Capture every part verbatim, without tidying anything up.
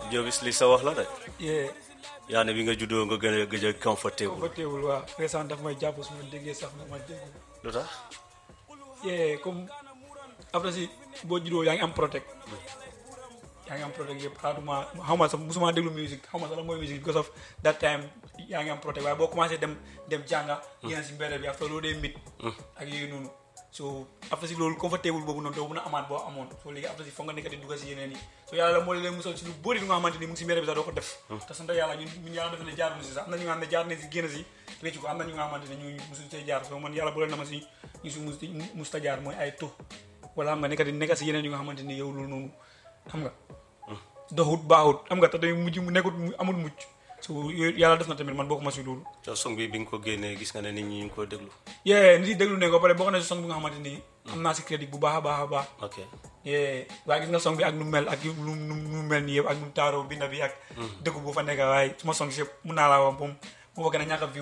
Jobis li sa wax la de. yeah. yaa ne bi nga juddoo nga gën a gëj a comfortable. comfortable waaw récent daf may jàpp su ma déggee sax ma dégg. lu tax. yeah comme après si boo juddoo yaa ngi am protect. yaa ngi am protect yëpp xaatuma xaw ma sax musuma déglu musique xaw ma sax la mooy musique because of that time yaa ngi am protect waaye boo commencé dem dem jànga. yéen si mbedd bi after loolu dee mit. ak yooyu noonu. so après si loolu confortable boobu noonu doo mën a amaat boo amoon so léegi après si foog nga nekk di dugg si yeneen yi so yàlla moo leen musal si lu bëri lu nga xamante ni mu ngi si mbedd bi sax doo ko def te sant yàlla ñun ñun yàlla def ne jaar na si sax am na ñu nga xam ne jaar nañ si génn si réccu ko am na ñu nga xamante ne ñu musul see jaar so man yàlla bu leen na ma si ñu si mus mus ta jaar mooy ay tux wala xam nga nekk di nekk si yeneen yu nga xamante ni yow loolu noonu xam nga doxut baaxut xam nga te day mujj mu nekkut amul mucc so yàlla def na tamit man bokkuma si loolu so song bi bi nga ko génnee gis nga ne nit ñi ñu ngi ko déglu yee nit yi déglu ne ko pare bokk na si song bi nga xamante ni am naa si crédit bu baax a baax a baax ok yee waaye gis nga song bi ak nu mel ak nu nu mel nii yëpp ak nu taaroo binda bi ak dëgg bu fa nekk waaye suma song si yëpp mun naa laa wax moom moo fa gën a ñàkk a view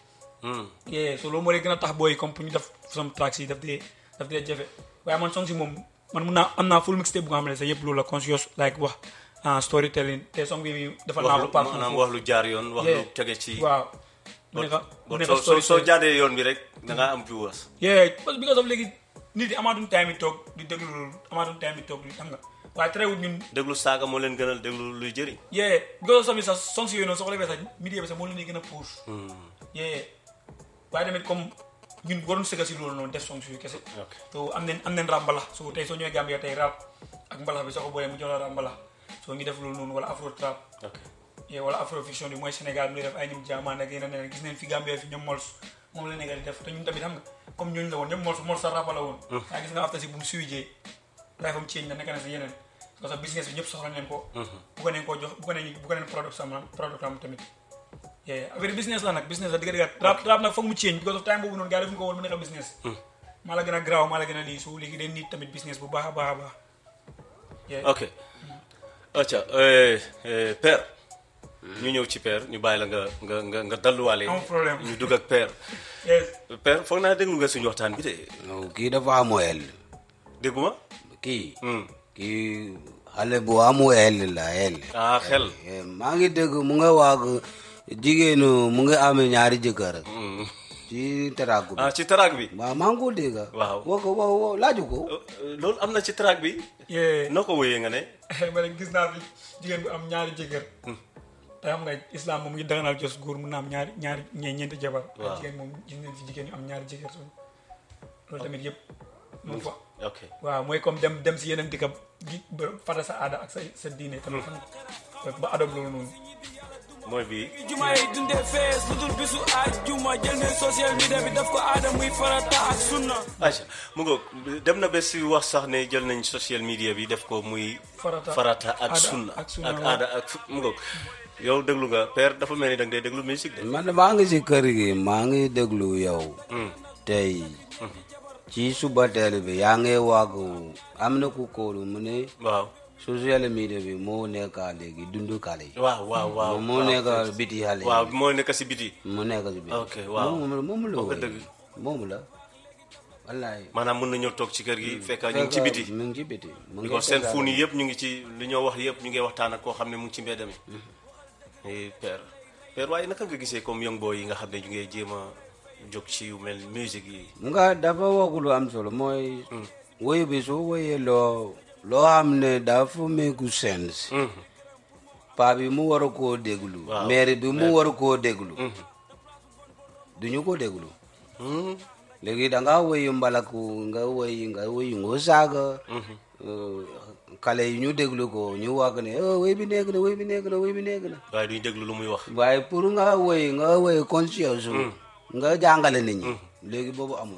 yee so loolu moo lay gën a tax booy comme pour ñu def some tracks yi daf dee daf dee jafe waaye man song si moom man mun naa am naa full mixtape bu nga xam ne sax yëpp loolu la conscious like wax ah storytelling te song bi dafa naa ko part maanaam wax lu jaar yoon wax lu tege ci waaw mu nekk mu nekk soo soo jaadee yoon bi rek da ngaa am viewers yeah parce que because of léegi nit yi amaatuñ time yi toog di déglu loolu amaatuñ time yi toog di xam nga waaye terewul ñun déglu saaga moo leen gënal déglu luy jëriñ yeah because of sax song si yooyu noonu soo ko defee sax media bi sax moo leen di gën a puus yeah waaye tamit comme ñun waroon sëgga si loolu noonu def song si yu kese to am nañ am nañ rap mbalax so tey soo ñëwee Gambia tey rap ak mbalax bi soo ko boolee mu jox la rap mbalax soo ngi def loolu noonu wala afro trap wala afrofusion bi mooy Sénégal mu def ay ñoom jaamaan ak yeneen yeneen gis nañ fi Gambia fi ñoom mols moom la nekk di def te ñun tamit xam nga comme ñooñu la woon ñoom mols mols sa rapa la woon waaye gis nga after si bu mu suwijee life am change na nekk na si yeneen parce que business bi ñëpp soxla nañ ko bu ko neen koo jox bu ko neen bu ko neen product am product am tamit affaire business la nag business la digga digga rap rap nag foog mu change because of time boobu noonu gars defuñu ko woon mu nekk business maa la gën a graaw maa la gën a lii su léegi day nit tamit business bu baax a baax a baax ok acca père ñu ñëw ci père ñu bàyyi la nga nga nga nga dalluwaale ñu dugg ak père père foog naa déglu nga suñu waxtaan bi de kii dafa amu el dégguma kii kii xale bu amu el la el ah xel maa ngi dégg mu nga waag jigéenu mu nga amee ñaari jëkkër ci track bi ah ci track bi waaw maa ngi ko dégg waaw woo ko waaw laaju ko loolu am na ci track bi noo ko wéyee nga ne ma ne gis naa fi jigéen bu am ñaari jëkkër te xam nga islam moom ngi daganal jos góor mun na am ñaari ñaari ñee ñeenti jabar ak jigéen moom gis nañ fi jigéen yu am ñaari jëkkër so loolu tamit yëpp moom fa ok waaw mooy comme dem dem si yeneen dëkk gi fata sa aada ak sa sa diine tamit xam nga ba adopté loolu noonu mooy bii juma yi dundee fees lu dul bisu àjjuma jël ne social media bi daf ko aada muy farata ak sunna aca mu ngo dem na ba si wax sax ne jël nañ social media bi def ko muy farata ak sunna ak aada ak mu ngo yow déglu nga père dafa mel ni da nga dee déglu musique de man maa ngi si kër gi maa ngi déglu yow tey ci suba teel bi yaa ngi waag am na ku kóolu mu ne waaw social media bi moo nekk léegi dundu xale yi. waaw waaw waaw moo nekk biti xale yi. waaw moo nekk si biti. moo nekk si biti. ok waaw moom moom la wooyee dëgg moom la. wallaay. maanaam mën nañoo toog ci kër gi. fekk ñu ngi ci biti mu ngi ci biti. mu ngi seen fuun yi yëpp ñu ngi ci li ñoo wax yëpp ñu ngi waxtaan ak koo xam ne mu ngi ci mbedd mi. père père waaye naka nga gisee comme young boy yi nga xam ne ñu ngi jéem a jóg ci yu mel musique yi. nga dafa wax lu am solo mooy. woy bi soo woyee loo. loo xam ne dafa meeku sense paa bi mu war a koo déglu maire bi mu war a koo déglu duñu ko déglu léegi da nga woyu mbalaku nga woy nga woyu nga saaga xale yi ñu déglu ko ñu wax ne woy bi nekk na woy bi nekk na woy bi nekk na waaye duñu déglu lu muy wax waaye pour nga woy nga woy conscience nga jàngale nit ñi léegi boobu amul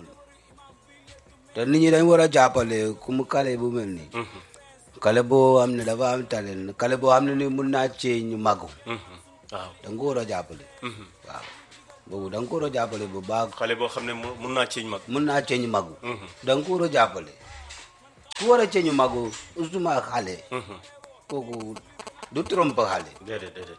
te nit ñi dañ war a jàppale ku mu kale bu mel nii kale boo xam ne dafa am talent kale boo xam ne ni mun naa cee ñu màggu waaw da nga ko war a jàppale waaw boobu da nga ko war a jàppale bu baax xale boo xam ne mun naa ceeñ mag mun naa cee ñu màggu da nga ko war a jàppale ku war a cee ñu màggu usuma xale kooku du trompe xale déedéet déedéet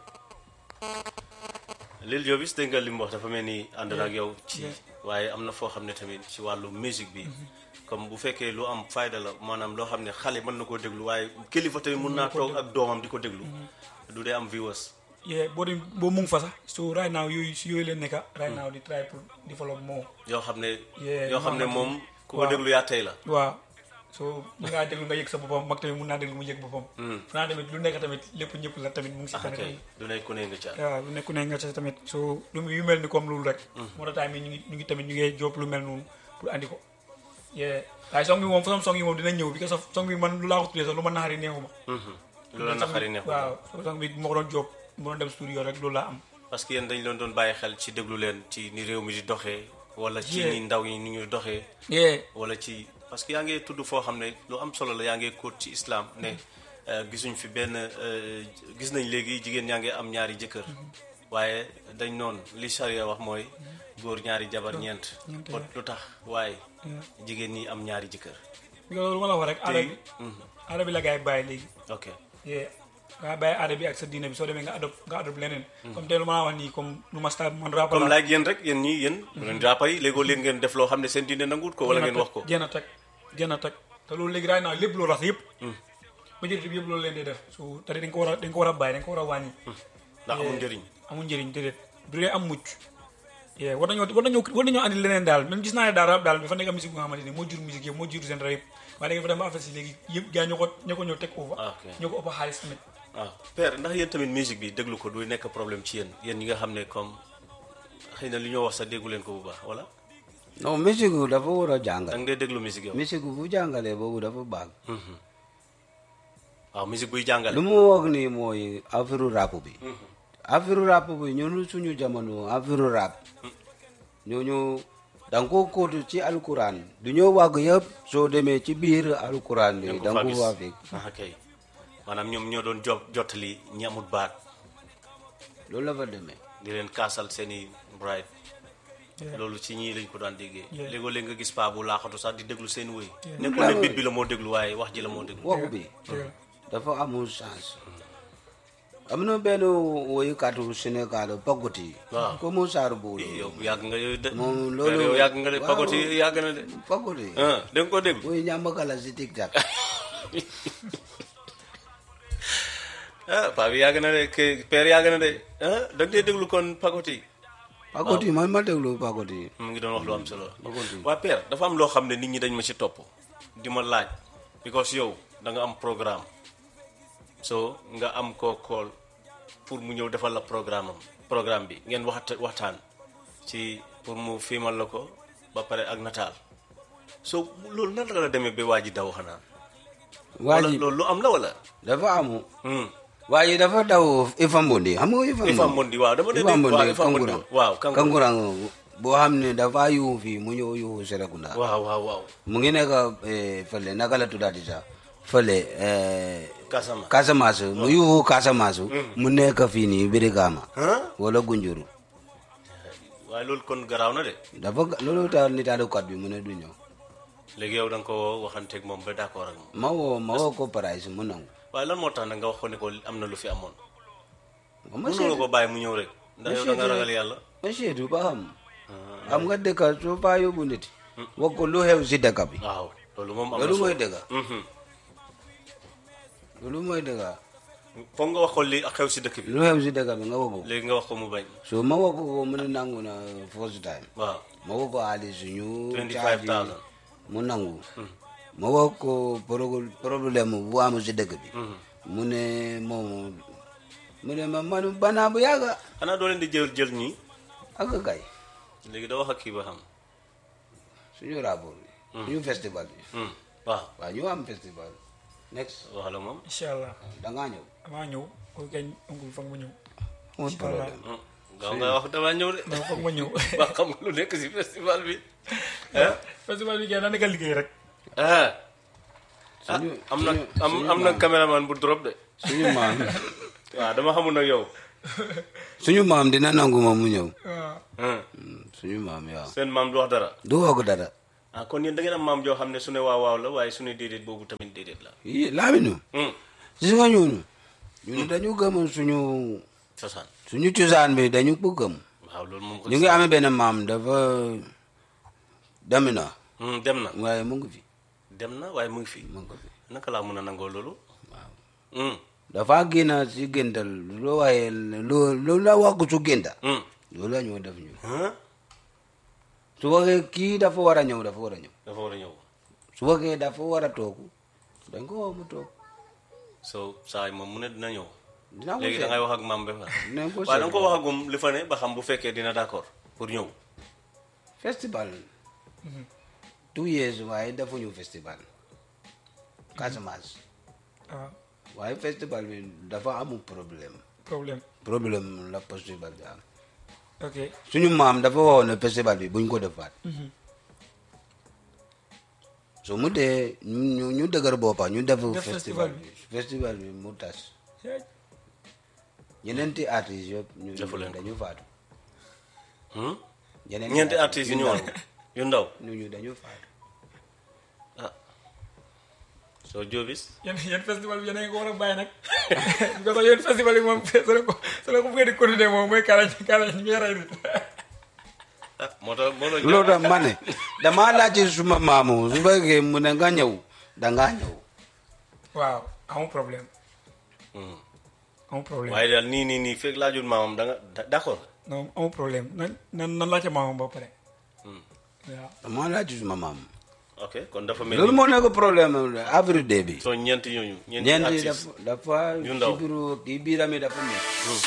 Lil Jobis dégg nga li mu wax dafa mel ni ànd na ak yow ci waaye am na foo xam ne tamit ci wàllu musique bi comme bu fekkee lu am fayda la maanaam loo xam ne xale mën na koo déglu waaye kilifa tamit mun naa toog ak doomam di ko déglu du dee am viewers yeah boo dem boo mu ngi fa sax so right now yooyu si yooyu leen nekka right now di try pour develop more yoo xam ne yoo xam ne moom ku ko déglu yaa tey la waaw so mun ngaa déglu nga yëg sa boppam mag tamit mun naa déglu mu yëg boppam fanaa tamit lu nekk tamit lépp ñëpp la tamit mu ngi si tamit du nekk ku ne nga ca waaw lu nekk ku ne nga ca tamit so lu yu mel ni comme loolu rek moo tax tamit ñu ngi ñu ngi tamit ñu ngi job lu mel noonu pour andi ko yeah waaye song bi moom façon song yi moom dinañ ñëw because of song bi man lu laa ko tuddee sax lu ma naxari neexuma lu la naxari neexuma waaw song bi moo ko doon job moo doon dem studio rek loolu laa am parce que yéen dañ leen doon bàyyi xel ci déglu leen ci ni réew mi di doxee wala ci ni ndaw yi ni ñu doxee wala ci parce que yaa ngi tudd foo xam ne lu am solo la yaa ngi kóot ci islam ne gisuñ fi benn gis nañ léegi jigéen ñaa ngi am ñaari jëkkër waaye dañ noonu li charia wax mooy góor ñaari jabar ñeent lu tax waaye jigéen ñi am ñaari jëkkër loolu ma la wax rek aada bi aada bi la gaay bàyyi léegi ok nga bàyyi aada bi ak sa diine bi soo demee nga adopte nga adopte leneen comme tey lu ma wax nii comme lu ma start man rap comme like yéen rek yéen ñii yéen bu leen rapa yi léegoo léegi ngeen def loo xam ne seen diine nanguut ko wala ngeen wax ko jéem a teg jéem a teg te loolu léegi raay naa lépp loolu rax yëpp majorité bi yëpp loolu leen dee def su te dañ ko war a dañ ko war a bàyyi dañ ko war a wàññi ndax amul njëriñ amul njëriñ déedéet du dee am mucc war nañoo war nañoo war nañoo andi leneen daal même gis naa ne daal rap daal bi fa nekk musique bu nga xamante ne moo jur musique yëpp moo jur seen rap yëpp waaye da nga fa dem ba affaire si léegi yëpp gaa ñoo ko ñoo ko ñëw teg over ñoo ko ëpp xaalis tamit waaw père ndax yéen tamit musique bi déglu ko du nekk problème ci yéen yéen ñi nga xam ne comme xëy na li ñoo wax sax déggu leen ko bu baax wala non musique dafa war a jàngal da nga dee déglu musique yow musique bu jàngalee boobu dafa baax waaw musique buy jàngale lu mu wax nii mooy affaire rap bi affaire rap bi ñun suñu jamono affaire rap ñooñu da nga koo kóotu ci alquran du ñoo wàgg yëpp soo demee ci biir alquran bi da nga ko faa fekk kay maanaam ñoom ñoo doon jot jottali ñi amul baat loolu la fa demee di leen kaasal seeni bride loolu ci ñii lañ ko daan déggee léegoo léegi nga gis paa bu laaxatu sax di déglu seen wëy nekkul ne bit bi la moo déglu waaye wax ji la moo déglu wax bi dafa amul chance am na benn woykatu Sénégal Pagoti ko mu saar boolu yow yàgg nga yow de moom loolu yow yàgg nga de Pagoti yàgg na de Pagoti da nga ko déglu woy ñàmbakala si TikTok ah paa bi yàgg na de ke père yàgg na de ah da nga dee déglu kon Pagoti Pagoti man ma déglu Pagoti mu ngi doon wax lu am solo waa père dafa am loo xam ne nit ñi dañ ma ci topp di ma laaj because yow da nga am programme so nga am koo kool pour mu ñëw defal la programme am programme bi ngeen waxta waxtaan ci pour mu filmal la ko ba pare ak nataal so loolu nan la demee ba waa ji daw xanaa waa ji loolu lu am la wala dafa amu waa ji dafa daw Ifa Mbondi xam nga Ifa Mbondi waaw dama dégg waaw Ifa Mbondi waaw Kankurang boo xam ne dafa yuuxu fii mu ñëw yuuxu Serekunda waaw waaw waaw mu ngi nekk fële naka la tuddaati sax fële Casamance Casamance mu yuuxu Casamance mu nekk fii nii Birigama wala Gunjuru waaye loolu kon garaaw na de dafa loolu tax nitaalukat bi mu ne du ñëw léegi yow da nga ko waxanteeg moom ba d'accord ak moom ma woo ma woo ko price mu nangu waaye lan moo tax nag nga wax ko ne ko am na lu fi amoon ma mënuloo ko bàyyi mu ñëw rek ndax yow da nga ragal yàlla ma seetu ba xam xam nga dëkk soo faa yóbbu nit wax ko lu xew si dëkk bi waaw loolu moom am na loolu mooy dëgg loolu mooy dëgg foog nga wax ko li xew si dëkk bi lu xew si dëkk bi nga wax ko léegi nga wax ko mu bañ so ma wax ko mu ne nangu na first time waaw ma wax ko ali suñu twenty-five thousand mu nangu ma wax ko problème bu am si dëkk bi mu ne moom mu ne ma man banaa bu yàgga xanaa doo leen di jël jël ñi ak kay léegi da wax ak kii ba xam suñu rapport bi suñu festival bi waaw waaw ñu am festival next wax la moom incha allah dangaa ñëw damaa ñëw ko kañ ungul foog ma ñëw amul problème gaaw nga wax damaa ñëw de non foog ma ñëw waa xam nga lu nekk si festival bi festival bi kay na nekk liggéey rek ah am na am am na caméraman bu drop de suñu maam waaw dama xamul nag yow suñu maam dina nangu ma mu ñëw waaw suñu maam waaw seen maam du wax dara du wax dara ah kon yéen da ngeen am maam joo xam ne su ne waaw waaw la waaye su ne déedéet boobu tamit déedéet la yi laaminu gis nga ñunu ñunu dañu gëm suñu cosaan suñu cosaan bi dañu ko gëm waaw loolu moom ñu ngi amee benn maam dafa dem na dem na waaye mu ngi fi dem na waaye mu ngi fi naka laa mën a nangoo loolu waaw dafa génn si géntal loo waaye loo loolu la wax su génta loolu la ñoo def ñu su waxee kii dafa war a ñëw dafa war a ñëw dafa war a ñëw su waxee dafa war a toog dañ ko wax mu toog so saa moom mu ne dina ñëw dina ko léegi da ngay wax ak maam ba fa dina ko waaye da nga ko wax agum li fa ne ba xam bu fekkee dina d'accord pour ñëw festival two years waaye defuñu festival Casamance waaw waaye festival bi dafa amul problème problème problème la festival bi am ok suñu maam dafa waxoon ne festival bi buñ ko defaat so mu dee ñu ñu dëgër boppa ñu def festival bi festival bi mu tas ñeneenti artistes yëpp ñu dañu faatu ñeenti artistes yu ñëwoon yu ndaw ñu ñu dañu faatu ah soo Jobis yéen yéen festival bi yéen a ngi ko war a bàyyi nag parce que yéen festival bi moom su la ko su la ko bëggee di continuer moom mooy kala kala ñu ngi rey nit ah moo tax moo tax loolu tax ma ne damaa laajte suma maamu su fekkee mu ne nga ñëw dangaa ñëw waaw amul problème amul problème waaye daal nii nii nii fekk laajul maamam da nga d'accord non amul problème nan nan nan laajte maamam ba pare waaw damaa laajte suma maamu ok kon dafa mel loolu moo nekk problème avril day bi soo ñeenti ñooñu ñeenti ñeenti artistes dafa yu ndaw ci biiru kii biirami dafa nekk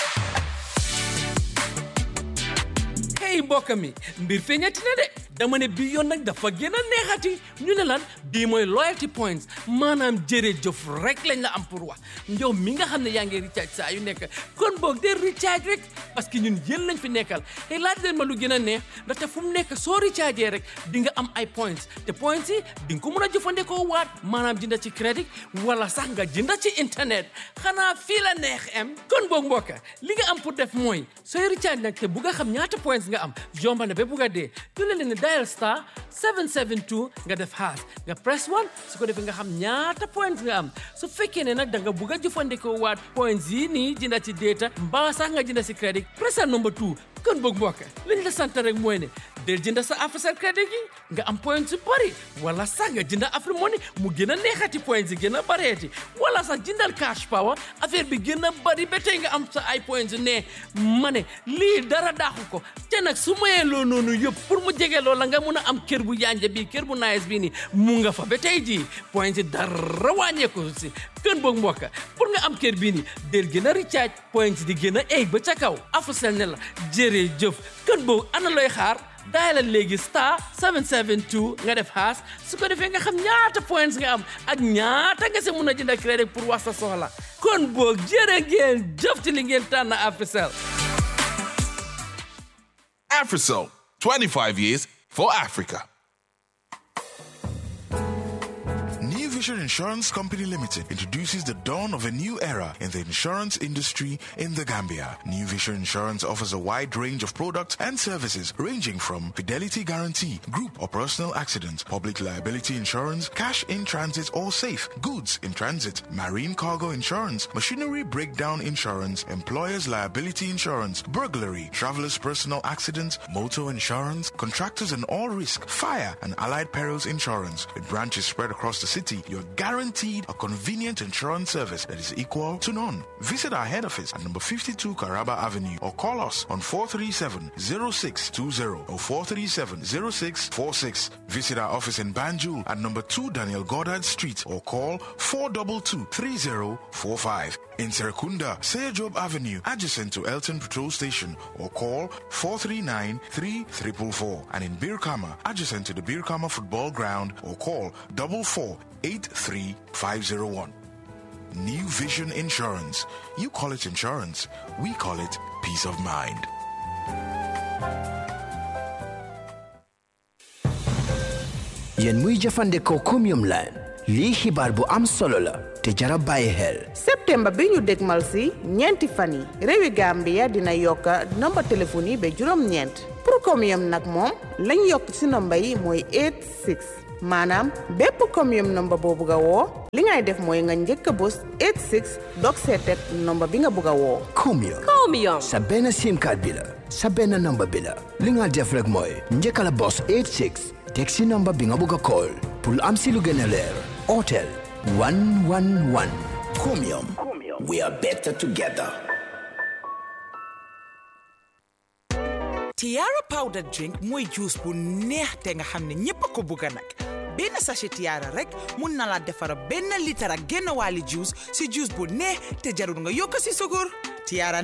hey mbokk mi mbir feeñati na de dama ne bii yoon nag dafa gën a neexati ñu ne lan bii mooy loyalty points maanaam jërëjëf rek lañ la am pour wax njow mi nga xam ne yaa ngi recharge saa yu nekk kon boog de recharge rek parce que ñun yéen lañ fi nekkal te laaj leen ma lu gën a neex ndaxte fu mu nekk soo recharge rek di nga am ay points te points yi di nga ko mën a jëfandikoo waat maanaam jënda ci crédit wala sax nga jënda ci internet xanaa fii la neex am kon boog mbokk li nga am pour def mooy sooy recharge nag te bu nga xam ñaata points nga am yomba na ba bugg a dee du leen ne dial star seven seven two nga def hash nga press one su ko defee nga xam ñaata points nga am su fekkee ne nag da nga bugg a jëfandikoo waat points yi nii jënda ci data mbaa sax nga jënda ci crédit pressal number two kon boog mbokk liñ la sant rek mooy ne del jënda sa Africell crédit gi nga am points yu bari wala sax nga jënda Afrimoney mu gën a neexati points yi gën a bareeti wala sax jëndal cash power affaire bi gën a bari ba tey nga am sa ay points ne ma ne lii dara daaxu ko te nag su mayee loo noonu yëpp pour mu jege loola nga mun a am kër bu yanja bi kër bu nice bi ni mu nga fa ba tey jii points yi dara wàññeeku si kën boog mbokk pour nga am kër bii ni del gën a recharge points di gën a egg ba ca kaw Africell ne la jërëjëf kën boog ana looy xaar daayalal léegi star seven seven two nga def haas su ko defee nga xam ñaata points nga am ak ñaata nga si mun a jënd crédit pour wax sa soxla kon boog jërë ngeen jëf ci li ngeen tànn Africell. Africell, twenty-five years for Africa. New Vision Insurance Company Limited introduces the dawn of a new era in the insurance industry in the Gambia. New Vision Insurance offers a wide range of products and services ranging from fidelity guarantee, group or personal accident, public liability insurance, cash in transit or safe, goods in transit, marine cargo insurance, machinery breakdown insurance, employer's liability insurance, burglary, traveler's personal accident, motor insurance, contractors and all risk, fire and allied perils insurance. With branches spread across the city, you're guaranteed a convenient insurance service that is equal to none. Visit our head office at number fifty-two Caraba Avenue or call us on four three seven, zero six two zero or four three seven, zero six four six. Visit our office in Banjul at number two Daniel Goddard Street or call four two two, three zero four five. In Serekunda, Seyajob Avenue, adjacent to Elton Patrol Station or call four three nine, three four four four. And in Birkama, adjacent to the Birkama Football Ground or call four four, eight three five zero one. New Vision Insurance. You call it insurance. We call it peace of mind. Yen muy jëfandikoo Chromium Line lii xibaar bu am solo la te jara bàyyi xel. septembre bi ñu dégmal si ñeenti fan yi réewi Gambia dina yokka nomba téléphone yi ba juróom-ñeent pour Chromium nag moom lañ yokk si nomba yi mooy eight six maanaam bépp Chromium nomba boo bugg a woo li ngay def mooy nga njëkk a bës eight six dog seetet nomba bi nga bugg a woo. Chromium Chromium sa benn sim card bi la sa benn nomba bi la li nga def rek mooy njëkk a la bës eight six teg si nomba bi nga bugg a call pour am si lu gën a leer hôtel one one one. Chromium, we are better together. Tiara powder drink mooy juice bu neex te nga xam ne ñépp ko bëgg nag benn sachet Tiara rek mun na la defara benn litre ak genn wàlli juice si juice bu neex te jarul nga yokk si sukur Tiara